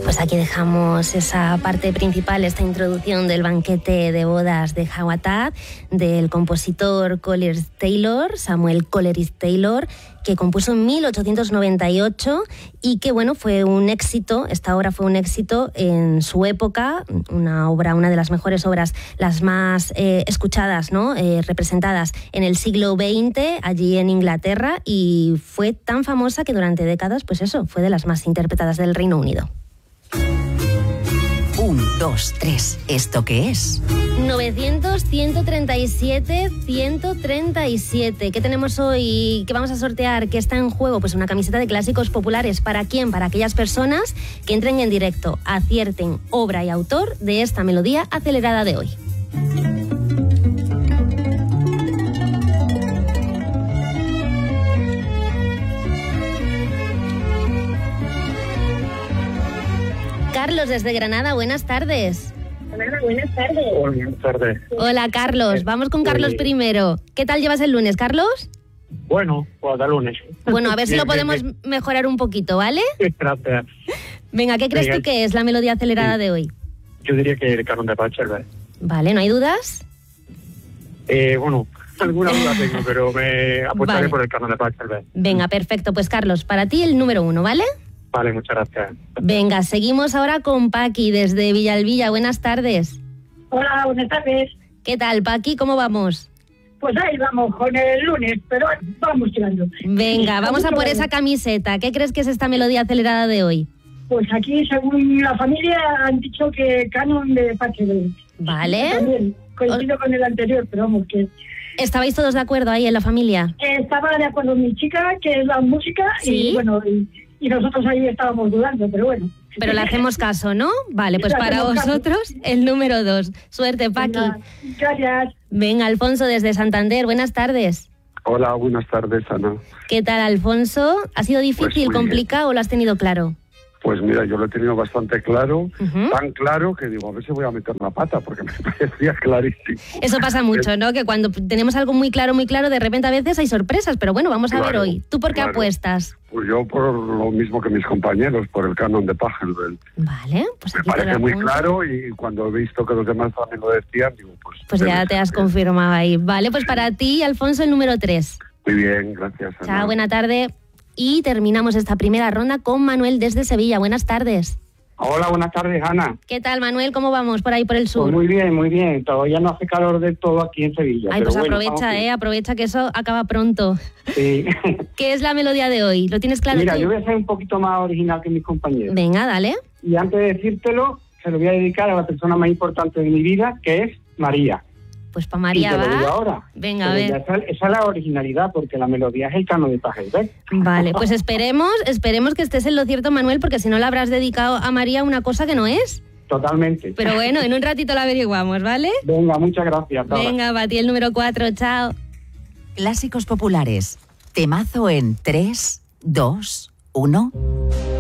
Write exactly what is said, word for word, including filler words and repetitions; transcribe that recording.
Pues aquí dejamos esa parte principal, esta introducción del banquete de bodas de Jawatad, del compositor Coleridge Taylor, Samuel Coleridge Taylor, que compuso en mil ochocientos noventa y ocho y que, bueno, fue un éxito, esta obra fue un éxito en su época, una obra, una de las mejores obras, las más eh, escuchadas, ¿no? Eh, representadas en el siglo veinte, allí en Inglaterra, y fue tan famosa que durante décadas, pues eso, fue de las más interpretadas del Reino Unido. Un, dos, tres. ¿Esto qué es? novecientos, ciento treinta y siete, ciento treinta y siete. ¿Qué tenemos hoy? ¿Qué vamos a sortear? ¿Qué está en juego? Pues una camiseta de clásicos populares. ¿Para quién? Para aquellas personas que entren en directo, acierten obra y autor de esta melodía acelerada de hoy. Carlos, desde Granada, buenas tardes. Hola, buenas tardes. Hola, buenas tardes. Hola, Carlos. Vamos con Carlos Sí. primero. ¿Qué tal llevas el lunes, Carlos? Bueno, pues de lunes. Bueno, a ver si Bien, lo podemos bien, mejorar un poquito, ¿vale? bien. Gracias. Venga, ¿qué crees Venga. tú que es la melodía acelerada Sí. de hoy? Yo diría que el canon de Pachelbel. Vale, ¿no hay dudas? Eh, bueno, alguna duda tengo, pero me apostaré Vale. por el canon de Pachelbel. Venga, perfecto. Pues Carlos, para ti el número uno, ¿vale? Vale, muchas gracias. Venga, seguimos ahora con Paqui desde Villalbilla. Buenas tardes. Hola, buenas tardes. ¿Qué tal, Paqui? ¿Cómo vamos? Pues ahí vamos con el lunes, pero vamos tirando. Venga, vamos a por esa camiseta. ¿Qué crees que es esta melodía acelerada de hoy? Pues aquí, según la familia, han dicho que canon de Pachelbel. Vale. También coincido con el anterior, pero vamos, que ¿Estabais todos de acuerdo ahí en la familia? estaba de acuerdo mi chica, que es la música, Sí. y bueno, y, y nosotros ahí estábamos dudando, pero bueno. Pero le hacemos caso, ¿no? Vale, pues Le para hacemos caso. vosotros el número dos. Suerte, Paqui. Venga, gracias. Venga, Alfonso desde Santander. Buenas tardes. Hola, buenas tardes, Ana. ¿Qué tal, Alfonso? ¿Ha sido difícil, Pues muy bien. complicado o lo has tenido claro? Pues mira, yo lo he tenido bastante claro, Ujú. tan claro que digo, a ver si voy a meter la pata, porque me parecía clarísimo. Eso pasa mucho, ¿no? Que cuando tenemos algo muy claro, muy claro, de repente a veces hay sorpresas. Pero bueno, vamos a ver Claro, hoy. ¿Tú por qué claro. apuestas? Pues yo por lo mismo que mis compañeros, por el canon de Pachelbel. Vale, pues Me aquí te lo parece muy apunto. claro y cuando he visto que los demás también lo decían, digo, pues... Pues ya te has confirmado ahí. Vale, pues para ti, Alfonso, el número tres. Muy bien, gracias, Ana. Chao, buena tarde. Y terminamos esta primera ronda con Manuel desde Sevilla. Buenas tardes. Hola, buenas tardes, Ana. ¿Qué tal, Manuel? ¿Cómo vamos por ahí por el sur? Pues muy bien, muy bien. Todavía no hace calor del todo aquí en Sevilla. Ay, pero pues bueno, aprovecha, vamos eh, aprovecha que eso acaba pronto. bien. Sí. ¿Qué es la melodía de hoy? ¿Lo tienes claro Mira, tú? yo voy a ser un poquito más original que mis compañeros. Venga, dale. Y antes de decírtelo, se lo voy a dedicar a la persona más importante de mi vida, que es María. Pues para María y te lo digo va. ahora. Venga, a Pero ver. ya Esa, esa es la originalidad, porque la melodía es el canon de Pachelbel. Vale, pues esperemos, esperemos que estés en lo cierto, Manuel, porque si no le habrás dedicado a María una cosa que no es. Totalmente. Pero bueno, en un ratito lo averiguamos, ¿vale? Venga, muchas gracias. hasta ahora. Venga, Bati, el número cuatro, chao. Clásicos populares. Temazo en tres, dos, uno.